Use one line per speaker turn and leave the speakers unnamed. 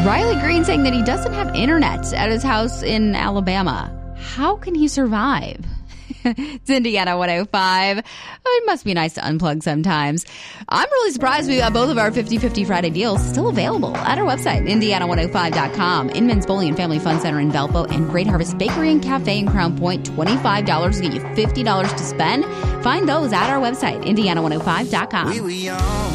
Riley Green saying that he doesn't have internet at his house in Alabama. How can he survive? It's Indiana 105. It must be nice to unplug sometimes. I'm really surprised we got both of our 50-50 Friday deals still available at our website, Indiana105.com. Inman's Bowling and Family Fun Center in Belleville and Great Harvest Bakery and Cafe in Crown Point, $25 to get you $50 to spend. Find those at our website, Indiana105.com.